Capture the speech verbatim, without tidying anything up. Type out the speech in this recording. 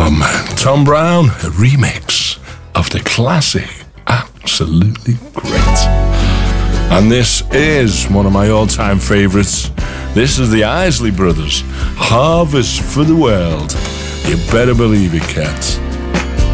Oh man, Tom Brown, a remix of the classic. Absolutely great. And this is one of my all-time favorites. This is the Isley Brothers, Harvest for the World. You better believe it, cats.